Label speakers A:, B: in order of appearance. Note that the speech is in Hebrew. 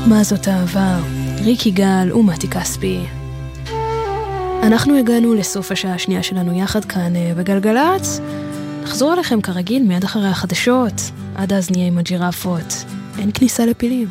A: מה זאת אהבה? ריק יגאל ומתי כספי. אנחנו הגענו לסוף השעה השנייה שלנו יחד כאן בגלגלץ. נחזור אליכם כרגיל מיד אחרי החדשות. עד אז נהיה עם הג'ירפות. אין כניסה לפילים.